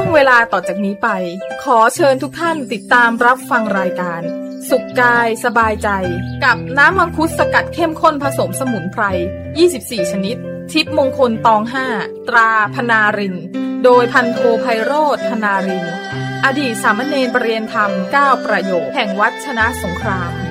เวลาต่อจากนี้ไปขอเชิญทุกท่านติดตามรับฟังรายการสุขกายสบายใจกับน้ำมังคุดสกัดเข้มข้นผสมสมุนไพร24ชนิดทิพย์มงคลตอง5ตราพนารินโดยพันโทไพโรจน์พนารินอดีตสามเณรประเรียนธรรม9ประโยคแห่งวัดชนะสงคราม